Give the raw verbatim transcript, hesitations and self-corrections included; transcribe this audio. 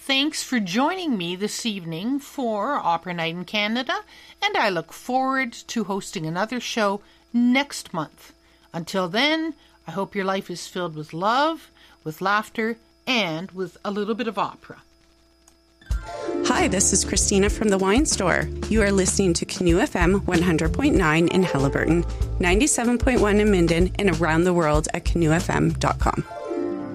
Thanks for joining me this evening for Opera Night in Canada, and I look forward to hosting another show next month. Until then, I hope your life is filled with love, with laughter, and with a little bit of opera. Hi, this is Christina from the Wine Store. You are listening to Canoe F M one hundred point nine in Haliburton, ninety-seven point one in Minden, and around the world at canoe f m dot com.